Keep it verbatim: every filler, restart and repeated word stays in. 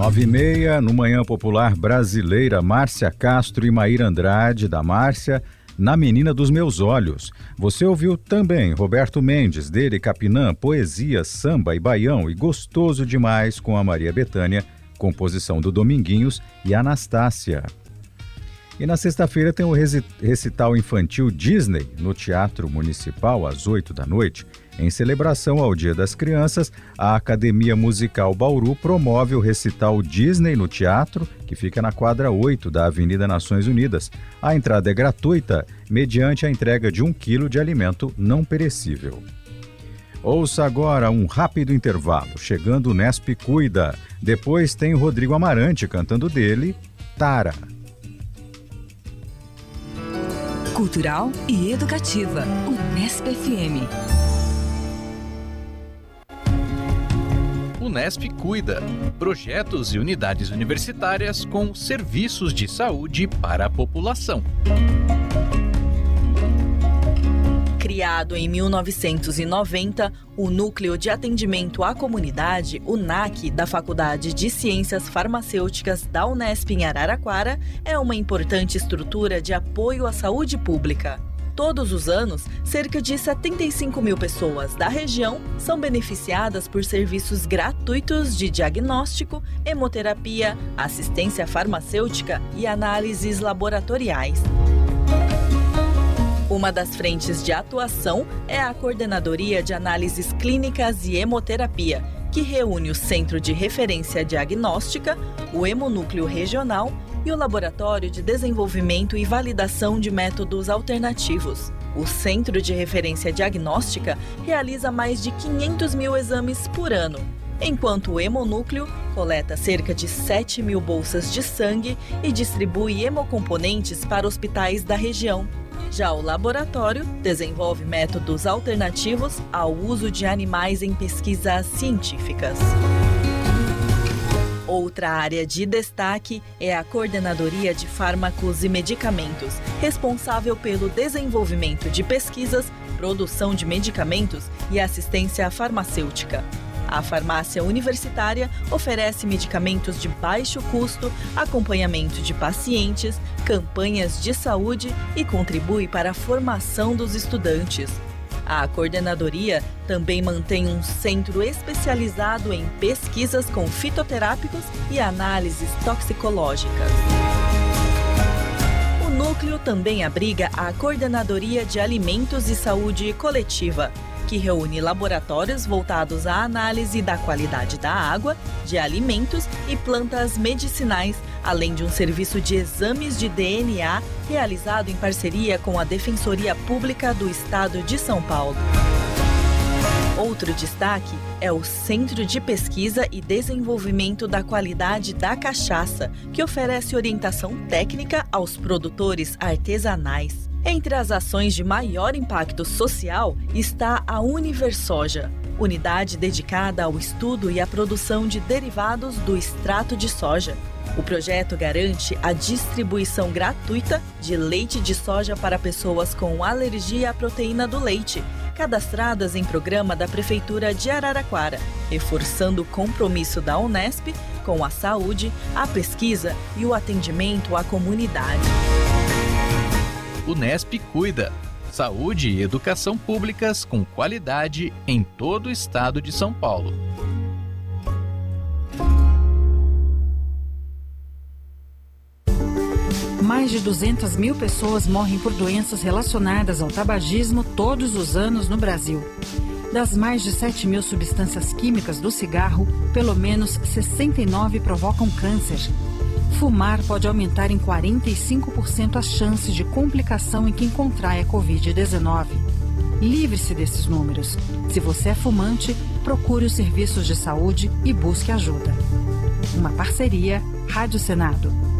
nove e meia, no Manhã Popular Brasileira, Márcia Castro e Maíra Andrade, da Márcia, Na Menina dos Meus Olhos. Você ouviu também Roberto Mendes, dele Capinã, poesia, samba e baião, e Gostoso Demais com a Maria Bethânia, composição do Dominguinhos e Anastácia. E na sexta-feira tem o recital infantil Disney no Teatro Municipal, às oito da noite. Em celebração ao Dia das Crianças, a Academia Musical Bauru promove o recital Disney no Teatro, que fica na quadra oito da Avenida Nações Unidas. A entrada é gratuita, mediante a entrega de um quilo de alimento não perecível. Ouça agora um rápido intervalo, chegando o Nesp Cuida. Depois tem o Rodrigo Amarante cantando dele, Tara. Cultural e educativa, Unesp F M. Unesp Cuida, projetos e unidades universitárias com serviços de saúde para a população. Criado em mil novecentos e noventa, o Núcleo de Atendimento à Comunidade, o N A C, da Faculdade de Ciências Farmacêuticas da Unesp em Araraquara, é uma importante estrutura de apoio à saúde pública. Todos os anos, cerca de setenta e cinco mil pessoas da região são beneficiadas por serviços gratuitos de diagnóstico, hemoterapia, assistência farmacêutica e análises laboratoriais. Uma das frentes de atuação é a Coordenadoria de Análises Clínicas e Hemoterapia, que reúne o Centro de Referência Diagnóstica, o Hemonúcleo Regional e o Laboratório de Desenvolvimento e Validação de Métodos Alternativos. O Centro de Referência Diagnóstica realiza mais de quinhentos mil exames por ano, enquanto o Hemonúcleo coleta cerca de sete mil bolsas de sangue e distribui hemocomponentes para hospitais da região. Já o laboratório desenvolve métodos alternativos ao uso de animais em pesquisas científicas. Outra área de destaque é a Coordenadoria de Fármacos e Medicamentos, responsável pelo desenvolvimento de pesquisas, produção de medicamentos e assistência farmacêutica. A farmácia universitária oferece medicamentos de baixo custo, acompanhamento de pacientes, campanhas de saúde e contribui para a formação dos estudantes. A coordenadoria também mantém um centro especializado em pesquisas com fitoterápicos e análises toxicológicas. O núcleo também abriga a Coordenadoria de Alimentos e Saúde Coletiva, que reúne laboratórios voltados à análise da qualidade da água, de alimentos e plantas medicinais, além de um serviço de exames de D N A realizado em parceria com a Defensoria Pública do Estado de São Paulo. Outro destaque é o Centro de Pesquisa e Desenvolvimento da Qualidade da Cachaça, que oferece orientação técnica aos produtores artesanais. Entre as ações de maior impacto social está a Universoja, unidade dedicada ao estudo e à produção de derivados do extrato de soja. O projeto garante a distribuição gratuita de leite de soja para pessoas com alergia à proteína do leite, cadastradas em programa da Prefeitura de Araraquara, reforçando o compromisso da Unesp com a saúde, a pesquisa e o atendimento à comunidade. Unesp Cuida. Saúde e educação públicas com qualidade em todo o estado de São Paulo. Mais de duzentas mil pessoas morrem por doenças relacionadas ao tabagismo todos os anos no Brasil. Das mais de sete mil substâncias químicas do cigarro, pelo menos sessenta e nove provocam câncer. Fumar pode aumentar em quarenta e cinco por cento as chances de complicação em quem contrai a covid dezenove. Livre-se desses números. Se você é fumante, procure os serviços de saúde e busque ajuda. Uma parceria Rádio Senado.